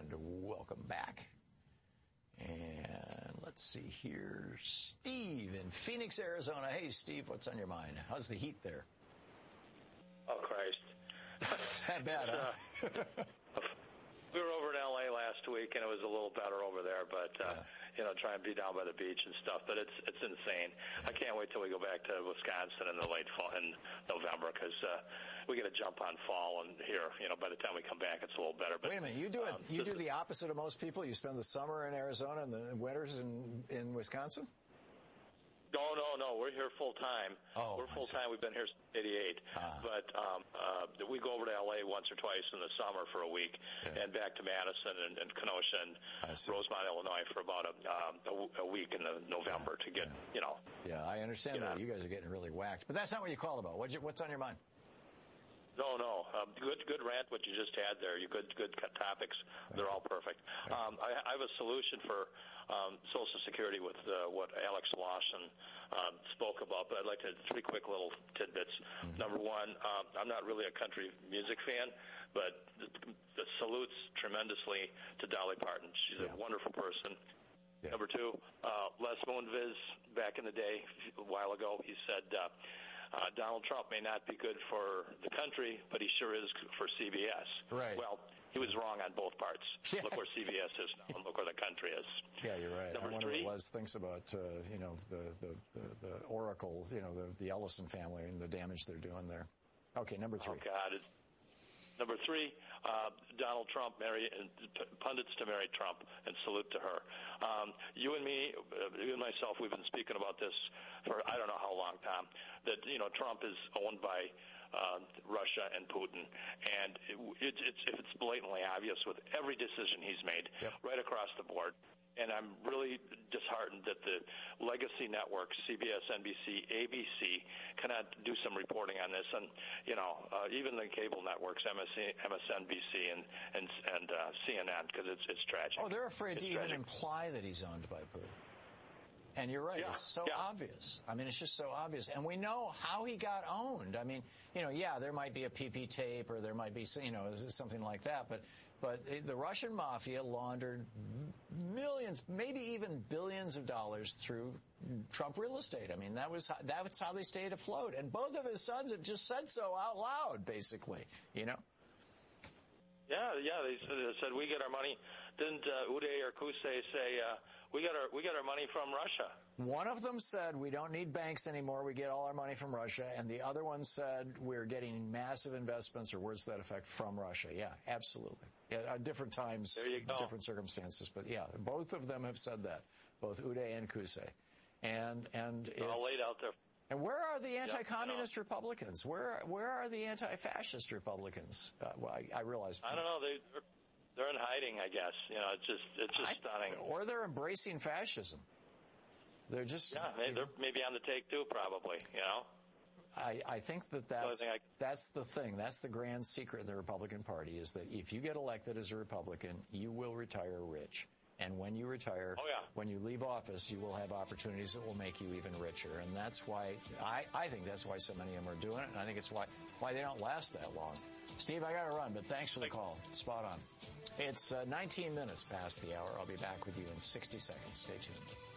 And welcome back. And let's see here. Steve in Phoenix, Arizona. Hey, Steve, what's on your mind? How's the heat there? Oh, Christ. That bad, huh? We were over in L.A. last week, and it was a little better over there, but, try and be down by the beach and stuff. But it's insane. I can't wait till we go back to Wisconsin in the late fall, in November, because we get a jump on fall, and here, by the time we come back, it's a little better. But, wait a minute, you do the opposite of most people? You spend the summer in Arizona and the winters in Wisconsin? No. We're here full time. Oh, we're full time. We've been here since '88. But we go over to L.A. once or twice in the summer for a week, and back to Madison and Kenosha and Rosemont, Illinois, for about a week in November to get, Yeah, I understand that. You guys are getting really whacked. But that's not what you called about. What's on your mind? No. Good rant, what you just had there. You good topics. They're all perfect. I have a solution for Social Security with what Alex Lawson spoke about, but I'd like to three quick little tidbits. Mm-hmm. Number one, I'm not really a country music fan, but the salutes tremendously to Dolly Parton. She's a wonderful person. Yeah. Number two, Les Moonves, back in the day, a while ago, he said, Donald Trump may not be good for the country, but he sure is for CBS. Right. Well, he was wrong on both parts. Yeah. Look where CBS is now, and look where the country is. Yeah, you're right. Number I wonder three, what Les thinks about, the Oracle, the Ellison family and the damage they're doing there. Okay, number three. Oh, God. Number three, Donald Trump, pundits to marry Trump, and salute to her. You and myself, we've been speaking about this for I don't know how long, Tom, that, Trump is owned by Russia and Putin, and it's blatantly obvious with every decision he's made right across the board. And I'm really disheartened that the legacy networks, CBS, NBC, ABC, cannot do some reporting on this. And, even the cable networks, MSNBC and CNN, because it's tragic. Oh, they're afraid to even imply that he's owned by Putin. And you're right. It's so obvious. I mean, it's just so obvious. And we know how he got owned. I mean, there might be a PP tape or there might be, something like that. But the Russian mafia laundered millions, maybe even billions of dollars through Trump real estate. I mean, that's how they stayed afloat. And both of his sons have just said so out loud, basically, Yeah, they said we get our money. Didn't Uday or Kusei say we get our money from Russia? One of them said we don't need banks anymore. We get all our money from Russia, and the other one said we're getting massive investments or words to that effect from Russia. Yeah, absolutely. At different times, different circumstances, but both of them have said that, both Uday and Kusei, and it's all laid out there. And where are the anti-communist Republicans? Where are the anti-fascist Republicans? I realize. I don't know. They're in hiding, I guess. It's just stunning. Or they're embracing fascism. They're just they're maybe on the take too, probably. I think that's the thing. That's the grand secret of the Republican Party is that if you get elected as a Republican, you will retire rich. And when you retire, when you leave office, you will have opportunities that will make you even richer. And that's why, I think that's why so many of them are doing it. And I think it's why they don't last that long. Steve, I got to run, but thanks for the call. Spot on. It's 19 minutes past the hour. I'll be back with you in 60 seconds. Stay tuned.